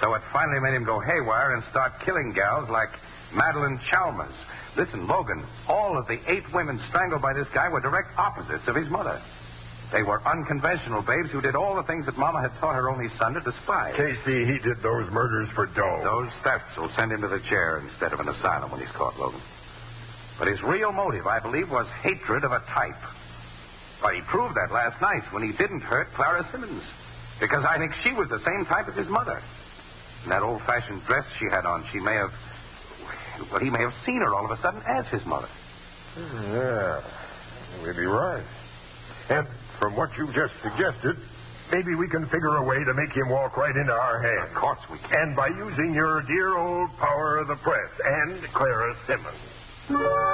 So it finally made him go haywire and start killing gals like Madeline Chalmers. Listen, Logan, all of the 8 women strangled by this guy were direct opposites of his mother. They were unconventional babes who did all the things that Mama had taught her only son to despise. Casey, he did those murders for dough. Those thefts will send him to the chair instead of an asylum when he's caught, Logan. But his real motive, I believe, was hatred of a type. But he proved that last night when he didn't hurt Clara Simmons. Because I think she was the same type as his mother. In that old-fashioned dress she had on, he may have seen her all of a sudden as his mother. Yeah, maybe right. And from what you just suggested, maybe we can figure a way to make him walk right into our hands. Of course we can. And by using your dear old power of the press and Clara Simmons.